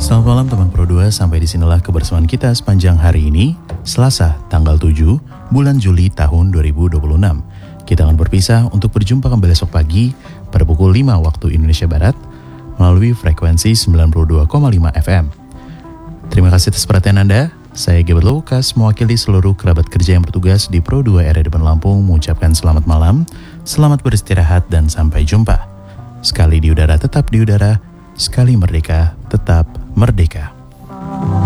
Selamat malam teman Pro 2, sampai disinilah kebersamaan kita sepanjang hari ini, Selasa tanggal 7 bulan Juli tahun 2026. Kita akan berpisah untuk berjumpa kembali esok pagi pada pukul 5 waktu Indonesia Barat melalui frekuensi 92,5 FM. Terima kasih atas perhatian Anda. Saya Gilbert Lukas, mewakili seluruh kerabat kerja yang bertugas di Pro 2 area depan Lampung, mengucapkan selamat malam, selamat beristirahat, dan sampai jumpa. Sekali di udara tetap di udara, sekali merdeka tetap merdeka.